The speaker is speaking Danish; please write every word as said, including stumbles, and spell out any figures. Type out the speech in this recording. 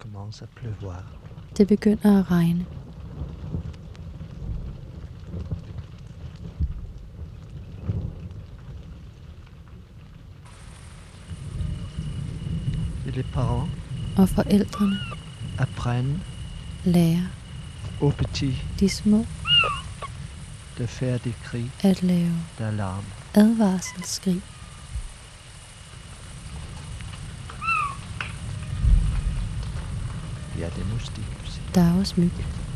commence à pleuvoir. Det begynder at regne. Et les parents Og forældrene apprennent lærer aux petits de små de faire des cris at lave d'alarme. advarselsskrig. Il y a des moustiques aussi. Der er også myg.